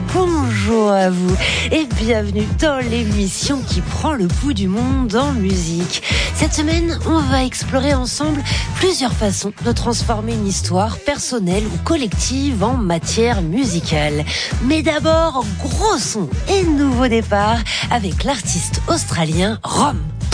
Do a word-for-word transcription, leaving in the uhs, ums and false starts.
bonjour à vous et bienvenue dans l'émission qui prend le pouls du monde en musique. Cette semaine, on va explorer ensemble plusieurs façons de transformer une histoire personnelle ou collective en matière musicale. Mais d'abord, gros son et nouveau départ avec l'artiste australien Rom.